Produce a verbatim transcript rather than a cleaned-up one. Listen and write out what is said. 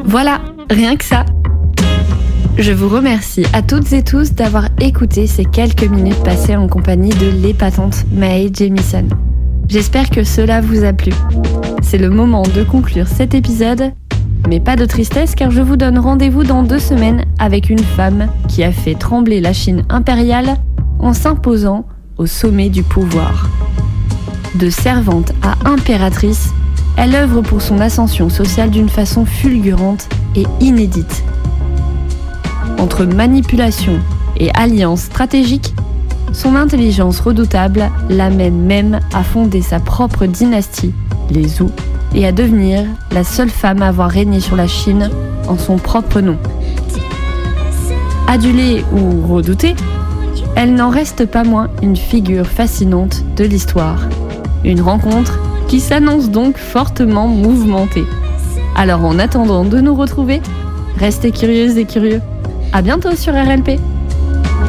Voilà, rien que ça. Je vous remercie à toutes et tous d'avoir écouté ces quelques minutes passées en compagnie de l'épatante Mae Jemison. J'espère que cela vous a plu. C'est le moment de conclure cet épisode, mais pas de tristesse car je vous donne rendez-vous dans deux semaines avec une femme qui a fait trembler la Chine impériale en s'imposant au sommet du pouvoir. De servante à impératrice, elle œuvre pour son ascension sociale d'une façon fulgurante et inédite. Entre manipulation et alliance stratégique, son intelligence redoutable l'amène même à fonder sa propre dynastie, les Zhou, et à devenir la seule femme à avoir régné sur la Chine en son propre nom. Adulée ou redoutée, elle n'en reste pas moins une figure fascinante de l'histoire. Une rencontre qui s'annonce donc fortement mouvementée. Alors en attendant de nous retrouver, restez curieuses et curieux. À bientôt sur R L P.